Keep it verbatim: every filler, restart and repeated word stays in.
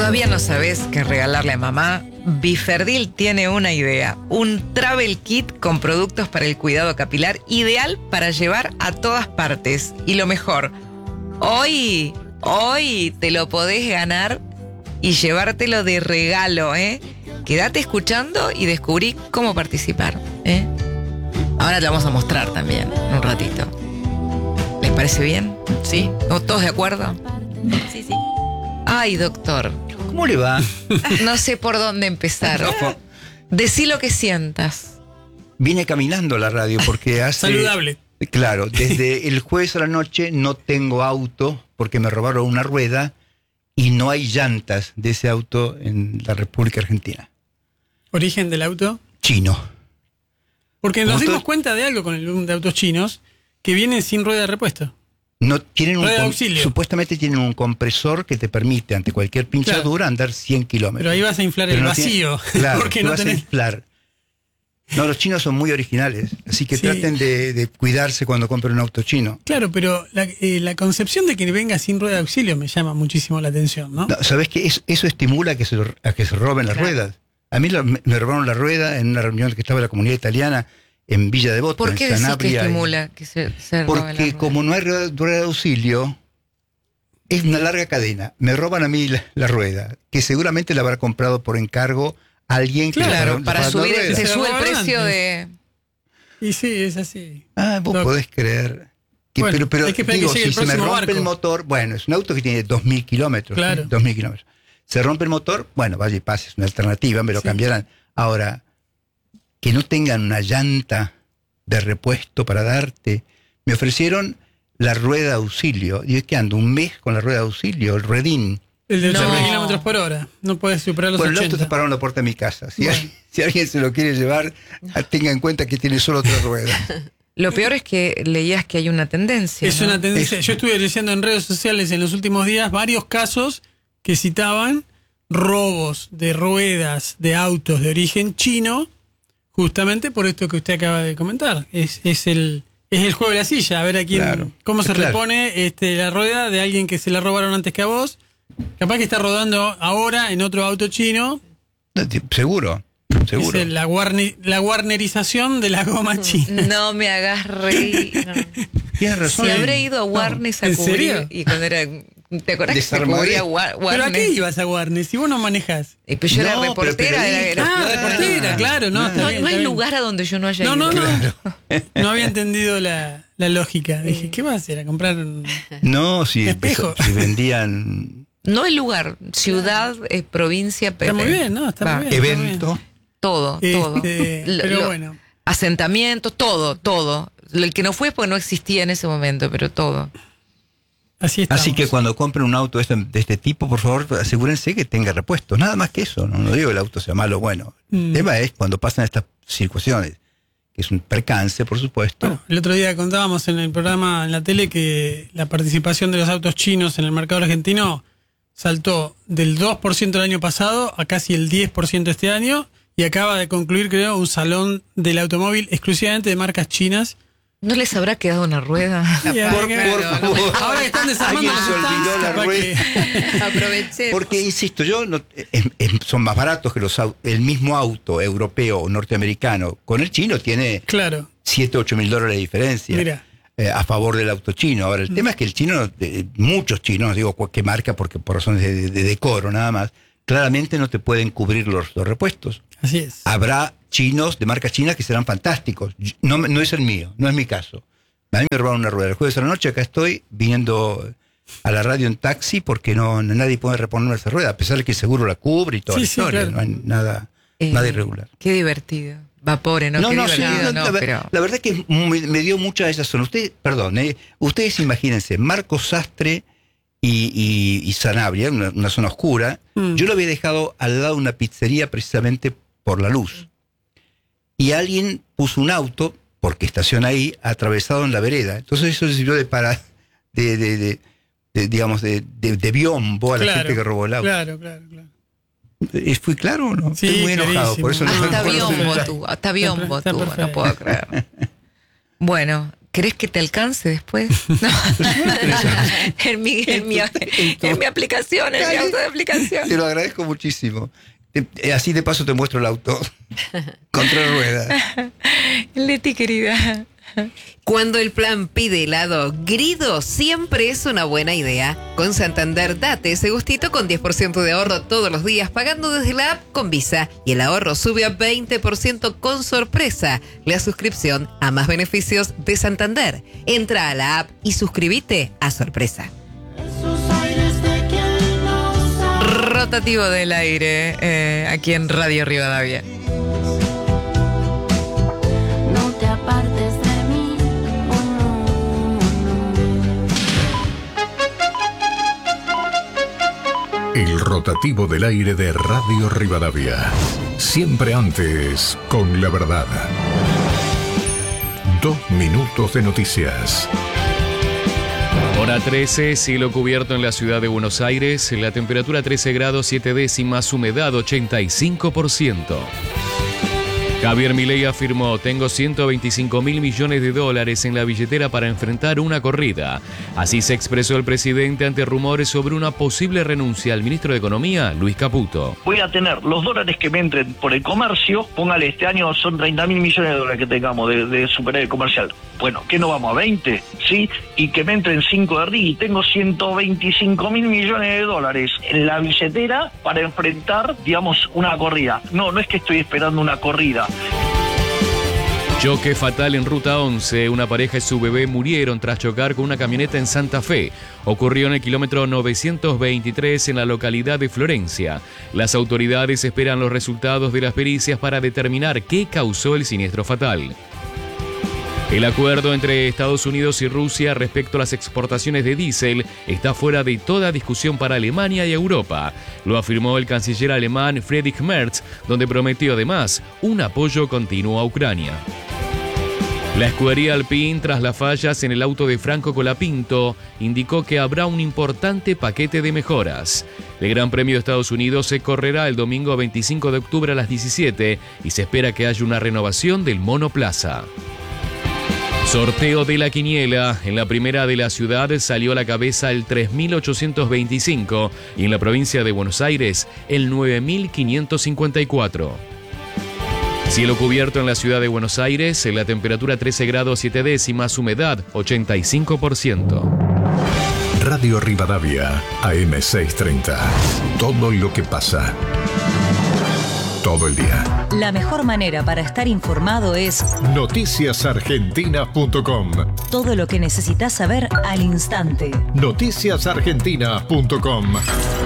¿Todavía no sabes qué regalarle a mamá? Biferdil tiene una idea. Un travel kit con productos para el cuidado capilar ideal para llevar a todas partes. Y lo mejor, hoy, hoy te lo podés ganar y llevártelo de regalo, ¿eh? Quédate escuchando y descubrí cómo participar, ¿eh? Ahora te vamos a mostrar también, en un ratito. ¿Les parece bien? ¿Sí? ¿Todos de acuerdo? Sí, sí. Ay, doctor. ¿Cómo le va? No sé por dónde empezar. Decí lo que sientas. Vine caminando a la radio porque hace... Saludable. Claro, desde el jueves a la noche no tengo auto porque me robaron una rueda y no hay llantas de ese auto en la República Argentina. ¿Origen del auto? Chino. Porque nos Auto- dimos cuenta de algo con el boom de autos chinos que vienen sin rueda de repuesto. No tienen un Rueda de com- auxilio. Supuestamente tienen un compresor que te permite ante cualquier pinchadura andar cien kilómetros. Pero ahí vas a inflar Pero el no tiene- vacío. Claro, porque tú no vas a tenés. inflar. No, los chinos son muy originales, así que Sí. traten de, de cuidarse cuando compren un auto chino. Claro, pero la, eh, la concepción de que venga sin rueda de auxilio me llama muchísimo la atención, ¿no? No, ¿sabes qué? Eso, eso estimula a que se, a que se roben las Claro. ruedas. A mí la- me, me robaron la rueda en una reunión que estaba en la comunidad italiana en Villa Devoto, ¿Por en qué decís que Sanabria. estimula que se, se roben las Porque ruedas? como no hay rueda, rueda de auxilio, es una larga cadena. Me roban a mí la, la rueda, que seguramente la habrá comprado por encargo alguien que le Claro, pagó- para le pagó la subir, rueda. se Se sube el roban precio antes. de... Y sí, es así. Ah, vos No. podés creer. Que, Bueno, pero pero hay que esperar que digo, llegue si el se me próximo rompe barco. el motor, bueno, es un auto que tiene dos mil kilómetros. Claro. ¿sí? dos mil kilómetros. Se rompe el motor, bueno, vaya y pase, es una alternativa, me lo Sí. cambiarán. Ahora, que no tengan una llanta de repuesto para darte. Me ofrecieron la rueda de auxilio. Y es que ando un mes con la rueda de auxilio, el redín. El de No. ochenta kilómetros por hora. No puedes superar los Bueno, el auto ochenta. está parado en la puerta de mi casa. Si, Bueno. alguien, si alguien se lo quiere llevar, tenga en cuenta que tiene solo otra rueda. Lo peor es que leías que hay una tendencia, Es ¿no? una tendencia. Es- Yo estuve leyendo en redes sociales en los últimos días varios casos que citaban robos de ruedas de autos de origen chino, justamente por esto que usted acaba de comentar. Es, es el es el juego de la silla, a ver a quién, Claro. cómo se Claro. repone este, la rueda de alguien que se la robaron antes que a vos. Capaz que está rodando ahora en otro auto chino. No, te- Seguro, seguro. Es el- la, Warner, la Warnerización de la goma china. No me hagas reír. No. Tienes razón. Si habré ido a Warnes a ¿en cubrir serio? y cuando era... ¿Te acordás que se Desarmaré. cubría Wa- ¿Pero a qué Warnes? ibas a Warner si vos no manejás? Y pues yo era No, pero reportera. Era, periodista. era- Ah, Claro. reportera, claro, no, No, está no, bien, no está hay bien. lugar a donde yo no haya No, ido. no, no. No había entendido la, la lógica. Dije, ¿qué vas a hacer? ¿A comprar un... No, si, Espejo. si vendían No hay lugar, ciudad, eh, provincia, Está Pepe. muy bien, ¿no? Está Va, muy bien. evento. Todo, todo. Este, Lo- pero lo- bueno. Asentamientos, todo, todo. El que no fue es porque no existía en ese momento, pero todo. Así estamos. Así que cuando compren un auto de este, de este tipo, por favor, asegúrense que tenga repuesto. Nada más que eso. No, no digo que el auto sea malo o bueno. Mm. El tema es cuando pasan estas situaciones, que es un percance, por supuesto. Bueno, el otro día contábamos en el programa en la tele que la participación de los autos chinos en el mercado argentino saltó del dos por ciento el año pasado a casi el diez por ciento este año y acaba de concluir, creo, un salón del automóvil exclusivamente de marcas chinas. ¿No les habrá quedado una rueda? Y ahora por, que- por favor. Ahora que están desarmando Alguien los se olvidó stands, la capaz rueda. que- Aproveché. Porque, insisto, yo no- em- em- son más baratos que los au- el mismo auto europeo o norteamericano. Con el chino tiene Claro, siete, ocho mil dólares de diferencia. mira. eh, a favor del auto chino. Ahora, el Mm. tema es que el chino, eh, muchos chinos, no digo qué marca porque por razones de, de decoro nada más, claramente no te pueden cubrir los, los repuestos. Así es. Habrá chinos de marca china que serán fantásticos. Yo- No, me- no es el mío, no es mi caso. A mí me robaron una rueda. El jueves a la noche acá estoy viniendo a la radio en taxi porque no nadie puede reponerme esa rueda, a pesar de que el seguro la cubre y toda Sí, la sí, historia. claro. No hay nada, Eh, nada irregular. Qué divertido. Vapore, ¿no? Qué sí, divertido, no, no, la, pero... la verdad que me, me dio mucha esa zona. Usted, perdón, eh, ustedes imagínense, Marcos Sastre y, y, y Sanabria, una, una zona oscura, Mm. yo lo había dejado al lado de una pizzería precisamente por la luz. Y alguien puso un auto, porque estaciona ahí, atravesado en la vereda. Entonces eso sirvió de para, de, de, de, de, digamos, de, de, de biombo a la Claro, gente que robó el auto. Claro, claro, claro. ¿Eh, ¿Fui claro o no? Sí, Estoy muy enojado, clarísimo. por eso no Hasta por eso- biombo tú, hasta biombo Está tú, no perfecto. puedo creer. Bueno, ¿Querés que te alcance después? No. en, mi, en, mi, en mi aplicación, en mi auto de aplicación. Te lo agradezco muchísimo. Así de paso te muestro el auto. Contra rueda. Leti, querida. Cuando el plan pide helado, Grido siempre es una buena idea. Con Santander date ese gustito con diez por ciento de ahorro todos los días pagando desde la app con Visa. Y el ahorro sube a veinte por ciento con Sorpresa, la suscripción a más beneficios de Santander. Entra a la app y suscríbete a Sorpresa. Rotativo del aire, eh, aquí en Radio Rivadavia. No te apartes de mí, oh, no, no. El rotativo del aire de Radio Rivadavia. Siempre antes, con la verdad. Dos minutos de noticias. Hora trece, cielo cubierto en la ciudad de Buenos Aires, la temperatura trece grados siete décimas, humedad ochenta y cinco por ciento. Javier Milei afirmó: tengo ciento veinticinco mil millones de dólares en la billetera para enfrentar una corrida. Así se expresó el presidente ante rumores sobre una posible renuncia al ministro de Economía, Luis Caputo. Voy a tener los dólares que me entren por el comercio, póngale, este año son treinta mil millones de dólares que tengamos de, de superávit comercial. Bueno, ¿qué no vamos a veinte? ¿Sí? Y que me entren cinco de R I. Tengo ciento veinticinco mil millones de dólares en la billetera para enfrentar, digamos, una corrida. No, no es que estoy esperando una corrida. Choque fatal en Ruta once. Una pareja y su bebé murieron tras chocar con una camioneta en Santa Fe. Ocurrió en el kilómetro novecientos veintitrés en la localidad de Florencia. Las autoridades esperan los resultados de las pericias para determinar qué causó el siniestro fatal. El acuerdo entre Estados Unidos y Rusia respecto a las exportaciones de diésel está fuera de toda discusión para Alemania y Europa. Lo afirmó el canciller alemán Friedrich Merz, donde prometió además un apoyo continuo a Ucrania. La escudería Alpine, tras las fallas en el auto de Franco Colapinto, indicó que habrá un importante paquete de mejoras. El Gran Premio de Estados Unidos se correrá el domingo veinticinco de octubre a las diecisiete y se espera que haya una renovación del monoplaza. Sorteo de la quiniela. En la primera de la ciudad salió a la cabeza el tres mil ochocientos veinticinco y en la provincia de Buenos Aires el nueve mil quinientos cincuenta y cuatro. Cielo cubierto en la ciudad de Buenos Aires, la temperatura trece grados siete décimas, humedad ochenta y cinco por ciento. Radio Rivadavia, A M seiscientos treinta. Todo lo que pasa. Todo el día. La mejor manera para estar informado es noticias argentinas punto com. Todo lo que necesitas saber al instante. noticias argentinas punto com.